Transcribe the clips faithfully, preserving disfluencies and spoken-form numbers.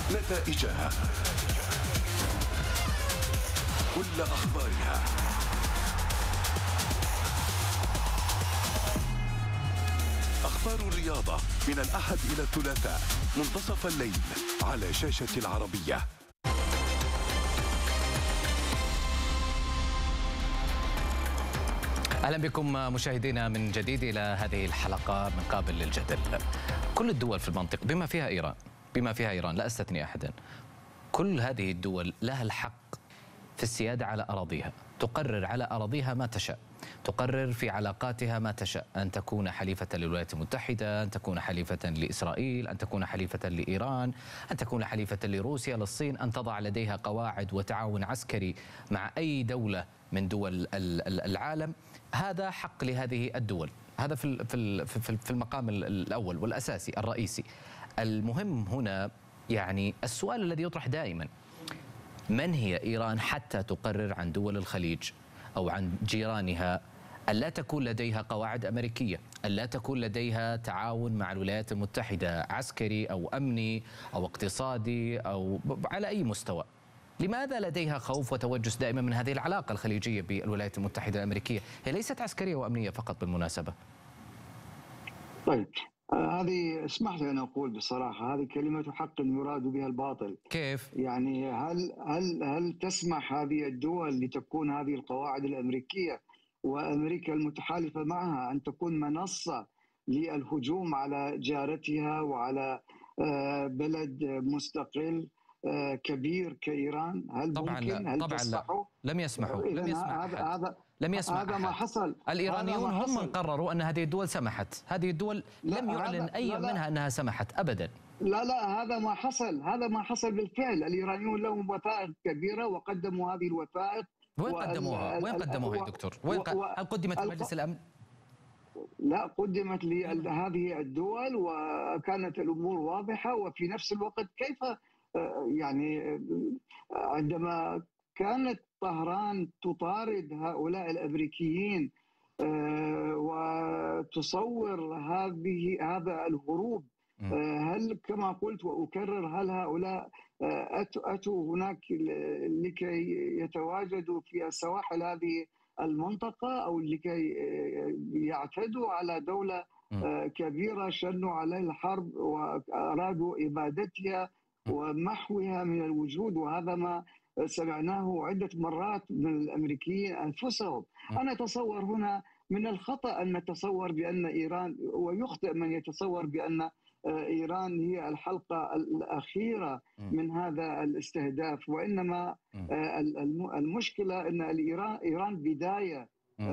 نتائجها، كل أخبارها، أخبار الرياضة من الأحد إلى الثلاثاء منتصف الليل على شاشة العربية. أهلا بكم مشاهدينا من جديد إلى هذه الحلقة من قابل للجدل. كل الدول في المنطقة بما فيها إيران بما فيها إيران لا أستثني أحدا، كل هذه الدول لها الحق في السيادة على أراضيها، تقرر على أراضيها ما تشاء، تقرر في علاقاتها ما تشاء، أن تكون حليفة للولايات المتحدة، أن تكون حليفة لإسرائيل، أن تكون حليفة لإيران، أن تكون حليفة لروسيا، للصين، أن تضع لديها قواعد وتعاون عسكري مع أي دولة من دول العالم. هذا حق لهذه الدول، هذا في في في المقام الأول والأساسي الرئيسي. المهم هنا يعني السؤال الذي يطرح دائما: من هي إيران حتى تقرر عن دول الخليج أو عن جيرانها ألا تكون لديها قواعد أمريكية، ألا تكون لديها تعاون مع الولايات المتحدة عسكري أو أمني أو اقتصادي أو على أي مستوى؟ لماذا لديها خوف وتوجس دائما من هذه العلاقة الخليجية بالولايات المتحدة الأمريكية؟ هي ليست عسكرية وأمنية فقط بالمناسبة. طيب هذه اسمح لي أن أقول بصراحة هذه كلمة حق يراد بها الباطل. كيف؟ يعني هل هل هل تسمح هذه الدول لتكون هذه القواعد الأمريكية وأمريكا المتحالفة معها أن تكون منصة للهجوم على جارتها وعلى بلد مستقل كبير كإيران؟ هل طبعا ممكن؟ لا. هل طبعا تسمحوا؟ لا. لم يسمحوا لم يسمح هذا أحد. هذا لم يسمح هذا أحد. ما حصل. الإيرانيون هم من قرروا أن هذه الدول سمحت، هذه الدول لم يعلن أي لا لا منها أنها سمحت أبدا. لا لا هذا ما حصل، هذا ما حصل بالفعل. الإيرانيون لهم وثائق كبيرة وقدموا هذه الوثائق. وين قدموها؟ وين قدموها يا دكتور؟ وين هل قدمت لمجلس الأمن؟ لا، قدمت لهذه الدول وكانت الأمور واضحة. وفي نفس الوقت كيف يعني عندما كانت طهران تطارد هؤلاء الأمريكيين وتصور هذه هذا الهروب، هل كما قلت وأكرر هل هؤلاء أتوا هناك لكي يتواجدوا في سواحل هذه المنطقة أو لكي يعتدوا على دولة كبيرة شنوا عليها الحرب وأرادوا إبادتها ومحوها من الوجود؟ وهذا ما سمعناه عدة مرات من الأمريكيين أنفسهم. أنا أتصور هنا من الخطأ أن نتصور بأن إيران، ويخطئ من يتصور بأن إيران هي الحلقة الأخيرة من هذا الاستهداف، وإنما المشكلة أن إيران بداية،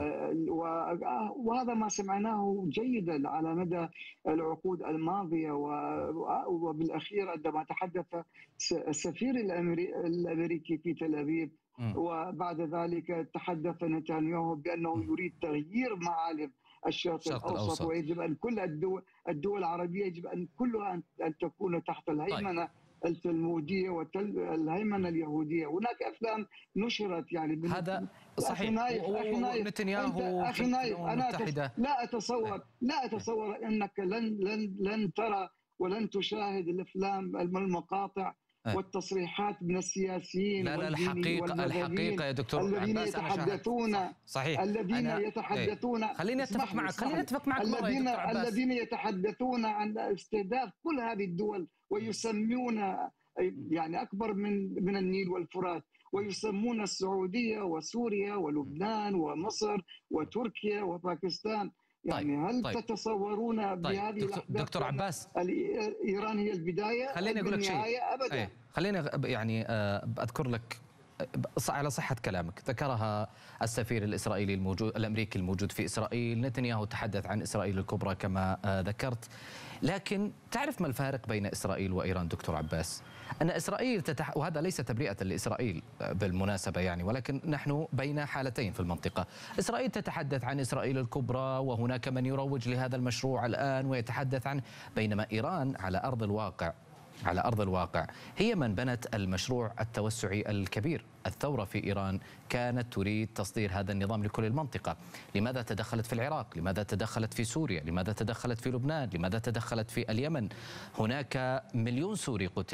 وهذا ما سمعناه جيدا على مدى العقود الماضية. وبالأخير عندما تحدث السفير الأمريكي في تل أبيب وبعد ذلك تحدث نتنياهو بأنه يريد تغيير معالم الشرق الأوسط، ويجب أن كل الدول, الدول العربية يجب أن كلها أن تكون تحت الهيمنة طيب. التلمودية والهيمنة اليهودية. هناك أفلام نشرت يعني هذا صحيح. ونتنياهو أخي نايف أنا لا أتصور لا أتصور أنك لن لن لن ترى ولن تشاهد الأفلام المقاطع والتصريحات من السياسيين. لا لا الحقيقة الحقيقة يا دكتور الذين يتحدثون صحيح. الذين يتحدثون خليني اتفق معك خليني اتفق معك الذين الذين يتحدثون عن استهداف كل هذه الدول ويسمون يعني أكبر من من النيل والفرات، ويسمون السعودية وسوريا ولبنان ومصر وتركيا وباكستان. يعني هل طيب. تتصورون طيب. بهذه دكتور, دكتور عباس إيران هي البداية؟ خليني أقول لك شيء أبدا. ايه. خليني يعني أذكر لك على صحة كلامك، ذكرها السفير الإسرائيلي الموجود الأمريكي الموجود في إسرائيل. نتنياهو تحدث عن إسرائيل الكبرى كما ذكرت، لكن تعرف ما الفارق بين إسرائيل وإيران دكتور عباس؟ أن إسرائيل تتح... وهذا ليس تبرئة لإسرائيل بالمناسبة يعني، ولكن نحن بين حالتين في المنطقة. إسرائيل تتحدث عن إسرائيل الكبرى وهناك من يروج لهذا المشروع الآن ويتحدث عن، بينما إيران على أرض الواقع على أرض الواقع هي من بنت المشروع التوسعي الكبير. الثورة في إيران كانت تريد تصدير هذا النظام لكل المنطقة. لماذا تدخلت في العراق؟ لماذا تدخلت في سوريا؟ لماذا تدخلت في لبنان؟ لماذا تدخلت في اليمن؟ هناك مليون سوري قتل،